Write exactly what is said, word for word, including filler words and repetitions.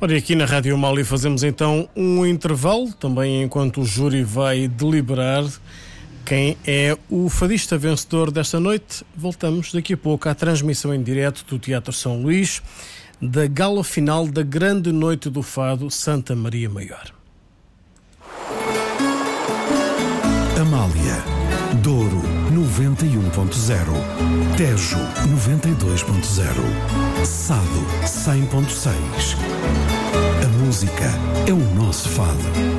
Ora, e aqui na Rádio Amália fazemos então um intervalo, também enquanto o júri vai deliberar quem é o fadista vencedor desta noite. Voltamos daqui a pouco à transmissão em direto do Teatro São Luís, da gala final da grande noite do fado Santa Maria Maior. Amália, Douro noventa e um ponto zero, Tejo noventa e dois ponto zero, Sado cem ponto seis. A música é o nosso fado.